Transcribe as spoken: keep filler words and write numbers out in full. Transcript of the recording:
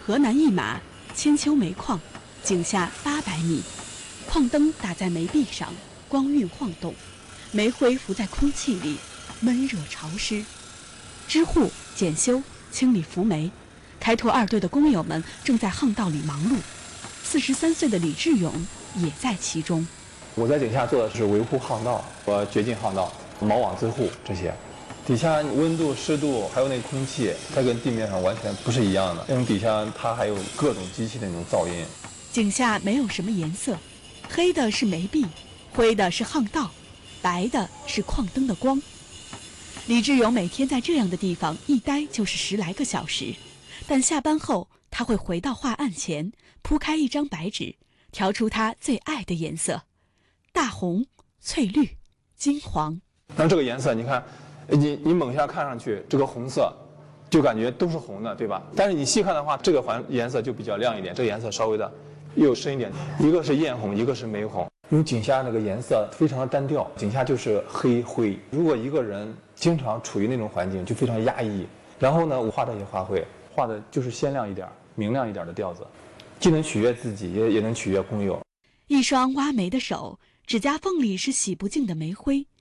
河南一马千秋煤矿，井下八百米，矿灯打在煤壁上，光晕晃动，煤灰浮在空气里，闷热潮湿。支护、检修、清理浮煤，开拓二队的工友们正在巷道里忙碌。四十三岁的李志勇也在其中。 我在井下做的是维护巷道和掘进巷道、锚网自护这些。底下温度、湿度还有那空气，它跟地面上完全不是一样的。因为底下它还有各种机器的那种噪音。 井下没有什么颜色，黑的是煤壁，灰的是巷道，白的是矿灯的光。李志勇每天在这样的地方一待就是十来个小时，但下班后他会回到画案前，铺开一张白纸，调出他最爱的颜色：大红、翠绿、金黄。 那这个颜色，你看，你你猛下看上去，这个红色，就感觉都是红的，对吧？但是你细看的话，这个环颜色就比较亮一点，这个颜色稍微的又深一点。一个是艳红，一个是玫红。因为井下那个颜色非常的单调，井下就是黑灰。如果一个人经常处于那种环境，就非常压抑。然后呢，我画这些花卉，画的就是鲜亮一点、明亮一点的调子，既能取悦自己，也也能取悦工友。 一双挖煤的手，指甲缝里是洗不净的煤灰，